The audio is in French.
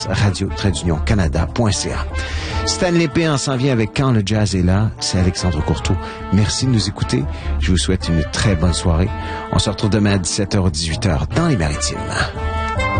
radio-canada.ca. Stanley P. s'en vient avec Quand le jazz est là. C'est Alexandre Courteau. Merci de nous écouter. Je vous souhaite une très bonne soirée. On se retrouve demain à 17h ou 18h dans les Maritimes.